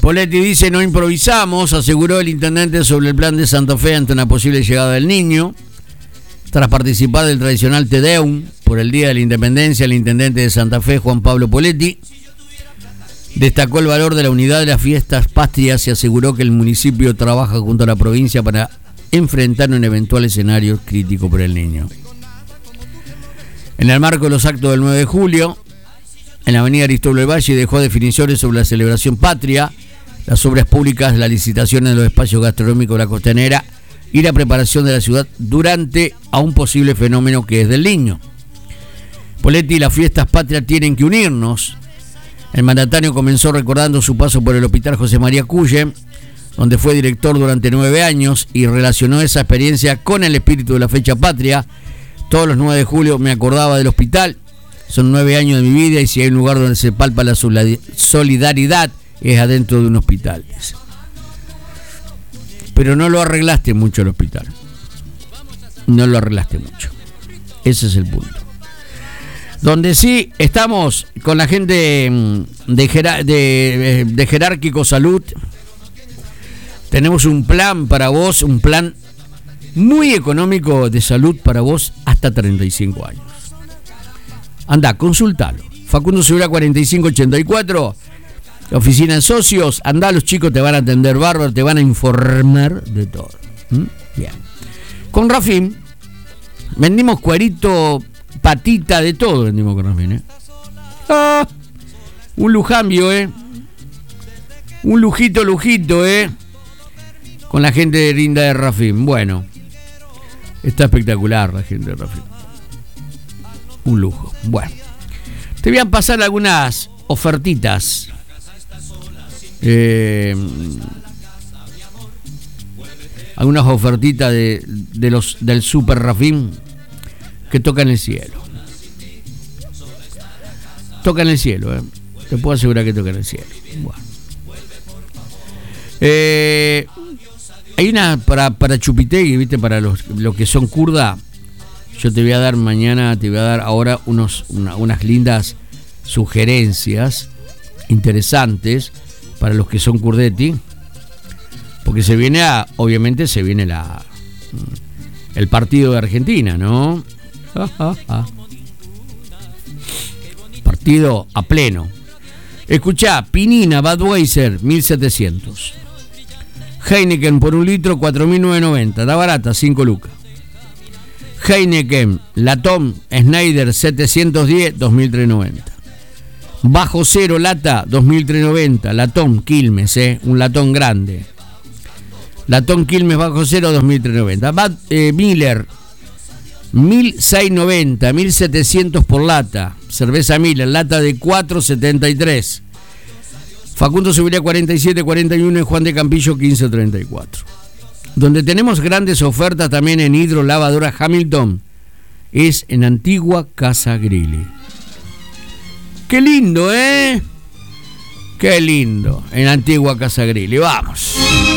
Poletti dice: no improvisamos, aseguró el intendente sobre el plan de Santa Fe ante una posible llegada del niño. Tras participar del tradicional Te Deum por el Día de la Independencia, el intendente de Santa Fe, Juan Pablo Poletti, destacó el valor de la unidad de las fiestas patrias y aseguró que el municipio trabaja junto a la provincia para enfrentar un eventual escenario crítico por el niño. En el marco de los actos del 9 de julio, en la avenida Aristóbulo del Valle dejó definiciones sobre la celebración patria, las obras públicas, la licitación de los espacios gastronómicos de la costanera y la preparación de la ciudad durante a un posible fenómeno que es del niño. Poletti y las fiestas patrias tienen que unirnos. El mandatario comenzó recordando su paso por el Hospital José María Cuye, donde fue director durante 9 años y relacionó esa experiencia con el espíritu de la fecha patria. Todos los 9 de julio me acordaba del hospital. Son 9 años de mi vida y si hay un lugar donde se palpa la solidaridad es adentro de un hospital. Pero no lo arreglaste mucho el hospital. No lo arreglaste mucho. Ese es el punto. Donde sí estamos con la gente de Jerárquico Salud. Tenemos un plan para vos, un plan muy económico de salud para vos hasta 35 años. Andá, consultalo. Facundo Segura 4584. Oficina de socios. Andá, los chicos te van a atender bárbaro, te van a informar de todo. Bien. Con Rafim vendimos cuerito, patita, de todo vendimos con Rafim, un lujambio, un lujito, con la gente de linda de Rafim. Bueno, está espectacular la gente de Rafim. Un lujo. Bueno, te voy a pasar algunas ofertitas. Algunas ofertitas del Super Rafim que tocan el cielo. Tocan el cielo, te puedo asegurar que tocan el cielo. Bueno. Hay una para Chupitegui, ¿viste? Para los que son kurda. Yo te voy a dar mañana, te voy a dar ahora unas lindas sugerencias interesantes para los que son kurdeti, porque obviamente se viene el partido de Argentina, ¿no? Partido a pleno. Escuchá, Pinina Budweiser 1700, Heineken por 1 litro 4.990, está barata, 5 lucas. Heineken Latón Schneider 710 2.390. Bajo cero lata 2.390. Latón Quilmes, un latón grande. Latón Quilmes bajo cero 2.390. Miller 1.690, 1.700 por lata. Cerveza Miller, lata de 4.73. Facundo Seguridad 4741 y Juan de Campillo 1534. Donde tenemos grandes ofertas también en hidrolavadora Hamilton es en Antigua Casa Grilli. Qué lindo, Qué lindo, en Antigua Casa Grilli. Vamos.